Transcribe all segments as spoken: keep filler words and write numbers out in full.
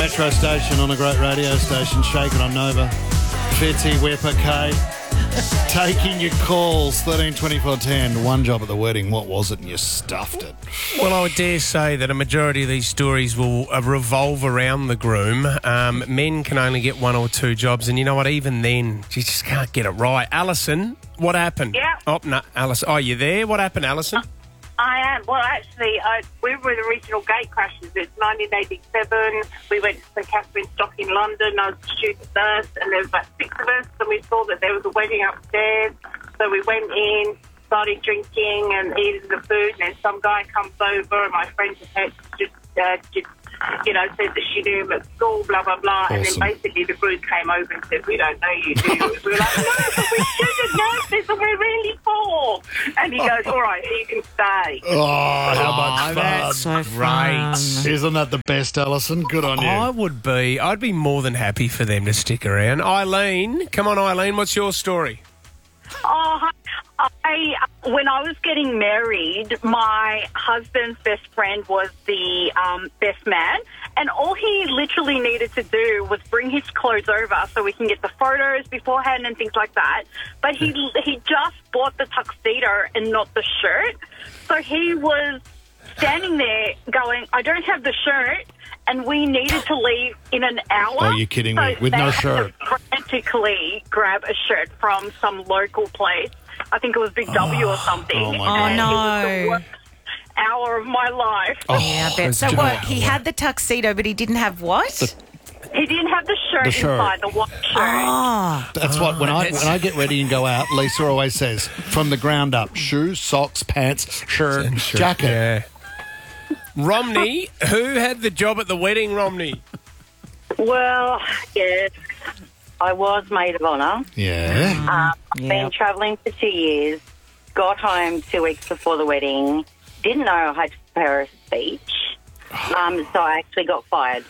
Metro station on a great radio station, Shake It on Nova. Fitzy, Whipper, Kate. Taking your calls, thirteen twenty-four ten. One job at the wedding. What was it? And you stuffed it. Well, I would dare say that a majority of these stories will uh, revolve around the groom. Um, men can only get one or two jobs, and you know what? Even then, you just can't get it right. Alison, what happened? Yeah. Oh, no, Alison. Oh, you there? What happened, Alison? I am. Well, actually, I, we were the regional gate crashers. It's nineteen eighty-seven. We went to St Catherine's Dock in London. I was a student nurse, and there was about six of us, and we saw that there was a wedding upstairs. So we went in, started drinking and eating the food, and then some guy comes over, and my friend just, just, uh, just you know, said that she knew him at school, blah, blah, blah. Awesome. And then basically the group came over and said, we don't know you, do you? We were like, no, but we're student nurses and we're really poor. And he goes, all right, you can stay. Oh, how much fun. That's So great. fun. Isn't that the best, Alison? Good on you. I would be. I'd be more than happy for them to stick around. Eileen, come on, Eileen. What's your story? Oh, I, when I was getting married, my husband's best friend was the um, best man, and all he literally needed to do was bring his clothes over so we can get the photos beforehand and things like that. But he he just bought the tuxedo and not the shirt, so he was standing there going, I don't have the shirt, and we needed to leave in an hour. Oh, you're kidding me. So With they no had shirt. to frantically grab a shirt from some local place. I think it was Big W or something. oh, my Oh, God. And no. It was the worst hour of my life. Oh, Yeah, I bet. So do you what? know He had the tuxedo, but he didn't have what? He didn't have the shirt, The shirt. inside, the white shirt. Oh, That's what, when I that's- when I get ready and go out, Lisa always says, from the ground up, shoes, socks, pants, shirt, jacket. Yeah. Romney, who had the job at the wedding, Romney? Well, yes, I was maid of honour. Yeah. Um, Yeah. Been travelling for two years, got home two weeks before the wedding, didn't know I had to prepare a speech, um, so I actually got fired.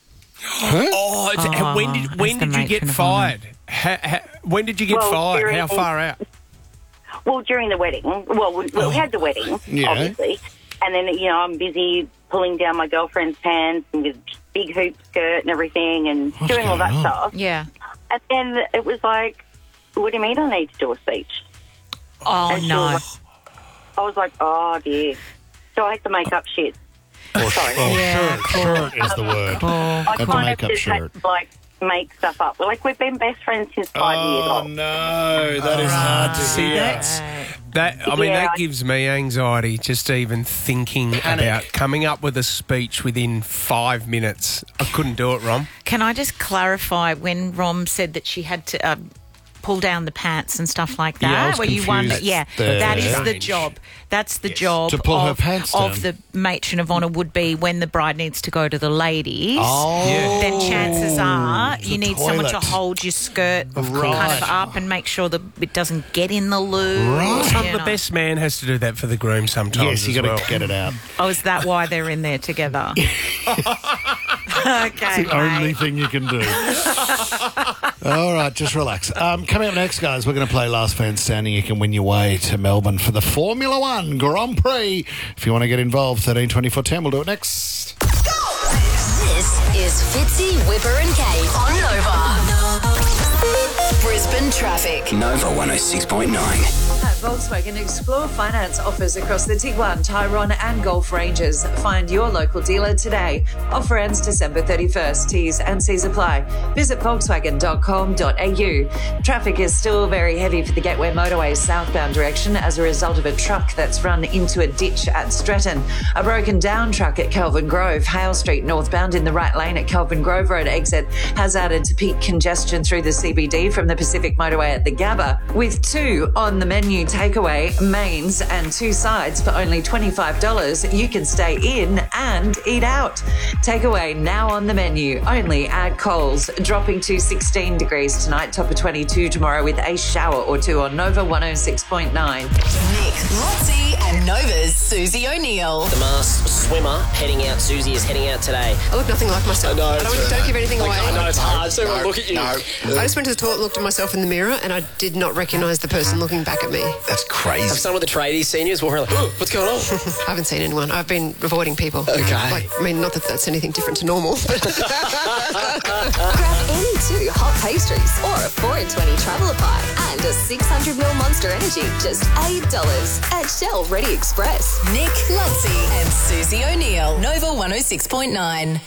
Oh, it's, Oh, when did that's when the did you get matron of honour. fired? Ha, ha, when did you get Well, fired? during- How far out? Well, during the wedding, well, we, we had the wedding, Yeah. obviously, and then, you know, I'm busy pulling down my girlfriend's pants and with big hoop skirt and everything and What's doing all going that on? stuff. yeah. And then it was like, what do you mean I need to do a speech? Oh, And she no. was I was like, oh, dear. So I had to make up shit. Or, Sorry. oh, Yeah, shirt, shirt is the word. Oh, I Had to kind make of up just had shirt. to, like, make stuff up. Like, we've been best friends since five years Oh, old. no. That is hard to See, hear. that's that. I mean, Yeah, that I- gives me anxiety just even thinking Panic. about coming up with a speech within five minutes. I couldn't do it, Rom. Can I just clarify when Rom said that she had to um, pull down the pants and stuff like that? Yeah, I was where you won, confused yeah, there. that is the Change. job. That's the job To pull her of, pants of down. the matron of honour would be when the bride needs to go to the ladies. Oh. Yeah. Then chances are The you need someone to toilet. hold your skirt kind Right. of up and make sure that it doesn't get in the loo. Right. Some, you the know. best man has to do that for the groom sometimes. Yes, you as got to well. get it out. Oh, is that why they're in there together? Okay, The only mate. thing you can do. All right, just relax. Um, coming up next, guys, we're going to play Last Man Standing. You can win your way to Melbourne for the Formula One Grand Prix. If you want to get involved, thirteen twenty-four ten. We'll do it next. This is Fitzy, Whipper and Kate on Nova. Brisbane traffic. Nova one oh six point nine. At Volkswagen, explore finance offers across the Tiguan, Tyrone and Golf ranges. Find your local dealer today. Offer ends December thirty-first. T's and C's apply. Visit volkswagen dot com dot a u. Traffic is still very heavy for the Gateway Motorway southbound direction as a result of a truck that's run into a ditch at Stretton. A broken down truck at Kelvin Grove. Hale Street northbound in the right lane at Kelvin Grove Road exit has added to peak congestion through the C B D from the Pacific Motorway at the Gabba, with two on the menu takeaway, mains and two sides for only twenty-five dollars. You can stay in and eat out. Takeaway now on the menu, only at Coles. Dropping to sixteen degrees tonight, top of twenty-two tomorrow with a shower or two on Nova one oh six point nine. Nick, Lotzie and Nova's Susie O'Neill. The masked swimmer heading out. Susie is heading out today. I look nothing like myself. I know, I don't, don't give anything away. I know it's hard. So No, look at you. no. I just went to the toilet, looked at myself in the mirror, and I did not recognise the person looking back at me. That's crazy. Some of the tradies, seniors, were like, oh, what's going on? I haven't seen anyone. I've been avoiding people. Okay. Like, I mean, not that that's anything different to normal. Grab any two hot pastries or a four in twenty traveller pie and a six hundred milliliter Monster Energy, just eight dollars at Shell Ready Express. Nick, Ludsey and Susie O'Neill. Nova one oh six point nine.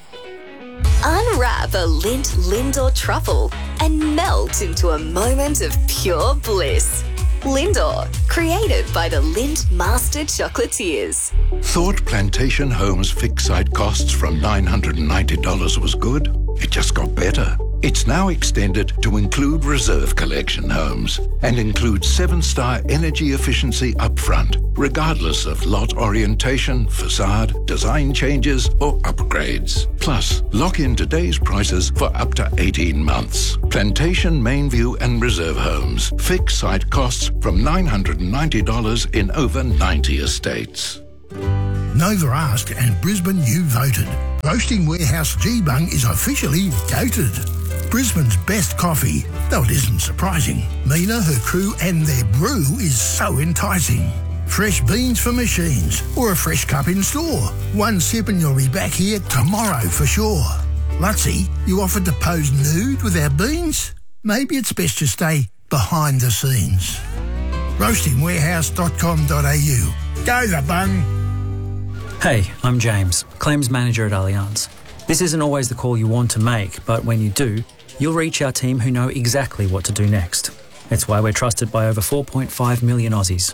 Unwrap a Lindt Lindor truffle and melt into a moment of pure bliss. Lindor, created by the Lindt Master Chocolatiers. Thought Plantation Homes fixed site costs from nine hundred ninety dollars was good? It just got better. It's now extended to include reserve collection homes and includes seven-star energy efficiency upfront, regardless of lot orientation, facade, design changes, or upgrades. Plus, lock in today's prices for up to eighteen months. Plantation, Mainview, and Reserve Homes. Fixed site costs from nine hundred ninety dollars in over ninety estates. Nova asked and Brisbane you voted. Roasting Warehouse G-Bung is officially goated. Brisbane's best coffee, though it isn't surprising. Mina, her crew and their brew is so enticing. Fresh beans for machines or a fresh cup in store. One sip and you'll be back here tomorrow for sure. Lutsey, you offered to pose nude with our beans? Maybe it's best to stay behind the scenes. roasting warehouse dot com dot a u. Go the bung! Hey, I'm James, Claims Manager at Allianz. This isn't always the call you want to make, but when you do, you'll reach our team who know exactly what to do next. It's why we're trusted by over four point five million Aussies.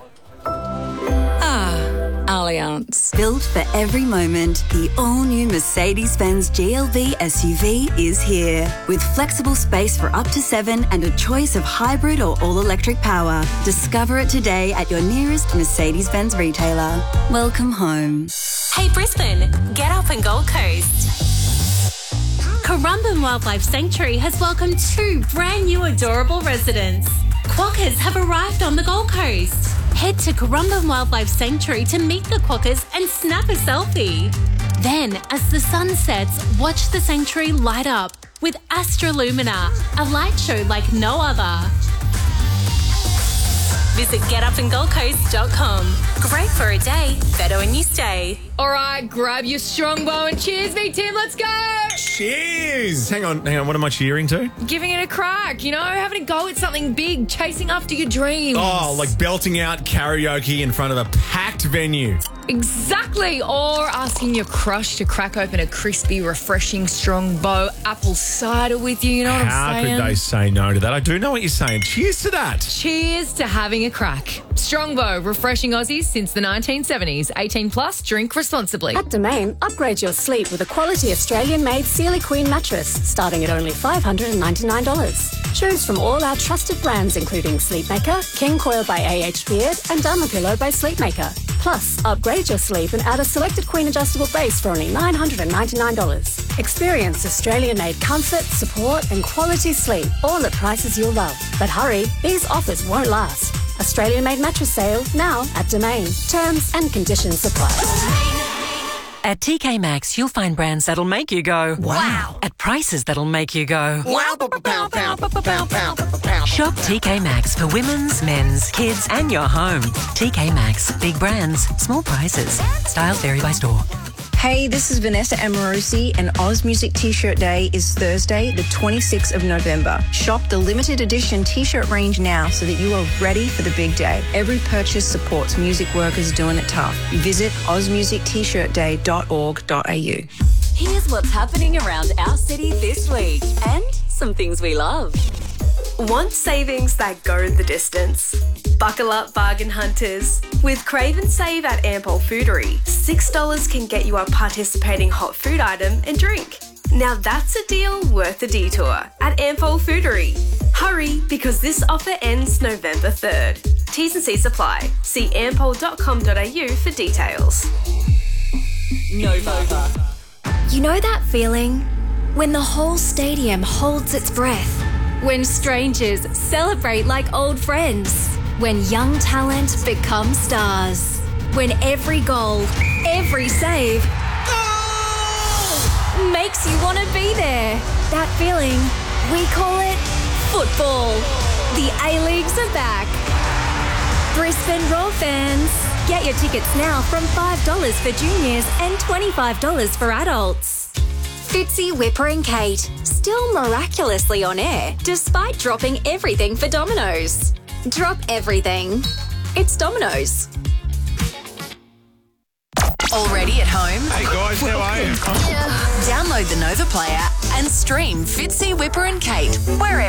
Ah, Allianz. Built for every moment, the all-new Mercedes-Benz G L B S U V is here. With flexible space for up to seven and a choice of hybrid or all-electric power. Discover it today at your nearest Mercedes-Benz retailer. Welcome home. Hey Brisbane, get up and Gold Coast. Currumbin Wildlife Sanctuary has welcomed two brand new adorable residents. Quokkas have arrived on the Gold Coast. Head to Currumbin Wildlife Sanctuary to meet the quokkas and snap a selfie. Then, as the sun sets, watch the sanctuary light up with Astrolumina, a light show like no other. Visit get up and gold coast dot com. Great for a day, better when you stay. All right, grab your strongbow and cheers me, Tim. Let's go. Cheers. Hang on, hang on. What am I cheering to? Giving it a crack, you know, having a go at something big, chasing after your dreams. Oh, like belting out karaoke in front of a packed venue. Exactly. Or asking your crush to crack open a crispy, refreshing Strongbow apple cider with you. You know what How I'm saying? could they say no to that? I do know what you're saying. Cheers to that. Cheers to having a crack. Strongbow, refreshing Aussies since the nineteen seventies. eighteen plus, drink responsibly. At Domain, upgrade your sleep with a quality Australian-made Sealy Queen mattress, starting at only five hundred ninety-nine dollars. Choose from all our trusted brands, including Sleepmaker, King Coil by A H Beard, and Dharma Pillow by Sleepmaker. Plus, upgrade your sleep and add a selected Queen adjustable base for only nine hundred ninety-nine dollars. Experience Australian-made comfort, support, and quality sleep, all at prices you'll love. But hurry, these offers won't last. Australian-made mattress sale now at Domain. Terms and conditions apply. At T K Maxx, you'll find brands that'll make you go, wow, at prices that'll make you go, wow. Shop T K Maxx for women's, men's, kids, and your home. T K Maxx, big brands, small prices. Styles vary by store. Hey, this is Vanessa Amorosi, and Oz Music T-Shirt Day is Thursday, the twenty-sixth of November. Shop the limited edition T-shirt range now so that you are ready for the big day. Every purchase supports music workers doing it tough. Visit oz music t shirt day dot org dot a u. Here's what's happening around our city this week and some things we love. Want savings that go the distance? Buckle up, bargain hunters. With Crave and Save at Ampol Foodery, six dollars can get you a participating hot food item and drink. Now that's a deal worth a detour at Ampol Foodery. Hurry, because this offer ends November third. T's and C's apply. See ampol dot com dot a u for details. Nova. You know that feeling? When the whole stadium holds its breath. When strangers celebrate like old friends. When young talent becomes stars. When every goal, every save makes you want to be there. That feeling, we call it football. The A-Leagues are back. Brisbane Roar fans, get your tickets now from five dollars for juniors and twenty-five dollars for adults. Fitzy, Whipper and Kate, still miraculously on air despite dropping everything for Domino's. Drop everything. It's Domino's. Already at home? Hey guys, how are you? Download the Nova Player and stream Fitzy, Whipper and Kate wherever